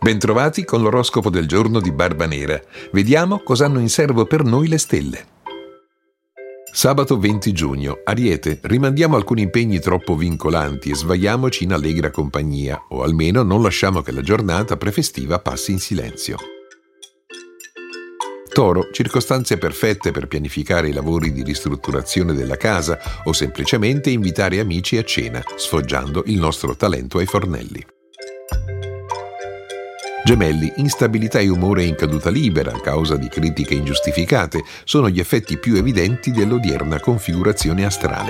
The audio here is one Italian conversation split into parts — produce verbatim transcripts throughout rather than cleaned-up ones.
Bentrovati con l'oroscopo del giorno di Barbanera. Vediamo cosa hanno in serbo per noi le stelle. Sabato venti giugno. Ariete, rimandiamo alcuni impegni troppo vincolanti e svaiamoci in allegra compagnia, o almeno non lasciamo che la giornata prefestiva passi in silenzio. Toro, circostanze perfette per pianificare i lavori di ristrutturazione della casa o semplicemente invitare amici a cena, sfoggiando il nostro talento ai fornelli. Gemelli, instabilità e umore in caduta libera a causa di critiche ingiustificate sono gli effetti più evidenti dell'odierna configurazione astrale.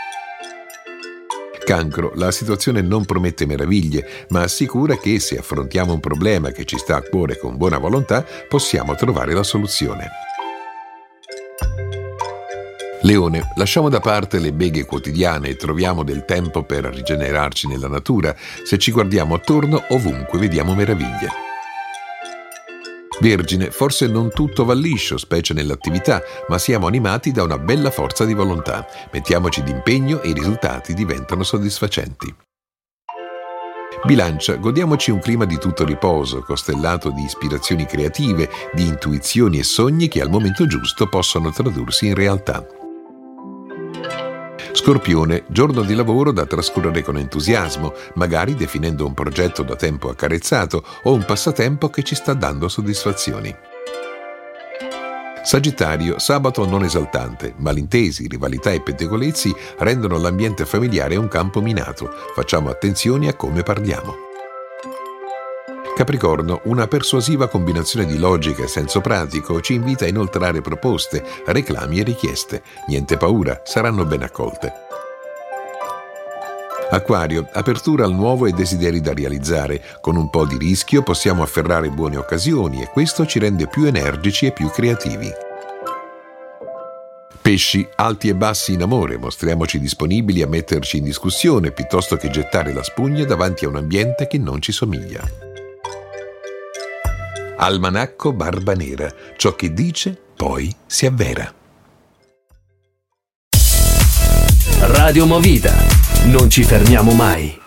Cancro, la situazione non promette meraviglie, ma assicura che se affrontiamo un problema che ci sta a cuore con buona volontà, possiamo trovare la soluzione. Leone, lasciamo da parte le beghe quotidiane e troviamo del tempo per rigenerarci nella natura. Se ci guardiamo attorno, ovunque vediamo meraviglie. Vergine, forse non tutto va liscio, specie nell'attività, ma siamo animati da una bella forza di volontà. Mettiamoci d'impegno e i risultati diventano soddisfacenti. Bilancia, godiamoci un clima di tutto riposo, costellato di ispirazioni creative, di intuizioni e sogni che al momento giusto possono tradursi in realtà. Scorpione, giorno di lavoro da trascorrere con entusiasmo, magari definendo un progetto da tempo accarezzato o un passatempo che ci sta dando soddisfazioni. Sagittario, sabato non esaltante, malintesi, rivalità e pettegolezzi rendono l'ambiente familiare un campo minato. Facciamo attenzione a come parliamo. Capricorno, una persuasiva combinazione di logica e senso pratico ci invita a inoltrare proposte, reclami e richieste. Niente paura, saranno ben accolte. Acquario, apertura al nuovo e desideri da realizzare. Con un po' di rischio possiamo afferrare buone occasioni e questo ci rende più energici e più creativi. Pesci, alti e bassi in amore, mostriamoci disponibili a metterci in discussione piuttosto che gettare la spugna davanti a un ambiente che non ci somiglia. Almanacco Barbanera, ciò che dice poi si avvera. Radio Movida, non ci fermiamo mai.